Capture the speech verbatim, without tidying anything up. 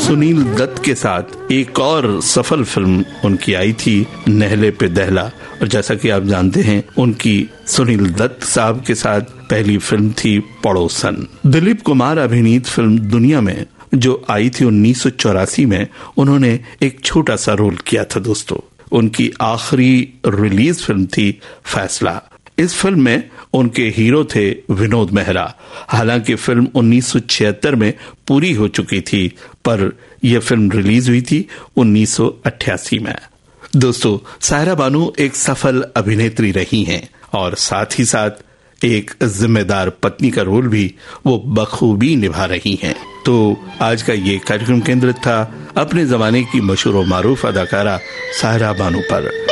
सुनील दत्त के साथ एक और सफल फिल्म उनकी आई थी नहले पे दहला। और जैसा कि आप जानते हैं, उनकी सुनील दत्त साहब के साथ पहली फिल्म थी पड़ोसन। दिलीप कुमार अभिनीत फिल्म दुनिया में जो आई थी उन्नीस सौ चौरासी में, उन्होंने एक छोटा सा रोल किया था दोस्तों। उनकी आखिरी रिलीज फिल्म थी फैसला। इस फिल्म में उनके हीरो थे विनोद मेहरा। हालांकि फिल्म उन्नीस सौ छिहत्तर में पूरी हो चुकी थी, पर यह फिल्म रिलीज हुई थी उन्नीस सौ अट्ठासी में। दोस्तों, सायरा बानू एक सफल अभिनेत्री रही हैं और साथ ही साथ एक जिम्मेदार पत्नी का रोल भी वो बखूबी निभा रही हैं। तो आज का ये कार्यक्रम केंद्रित था अपने जमाने की मशहूर और मारूफ अदाकारा सायरा बानू पर।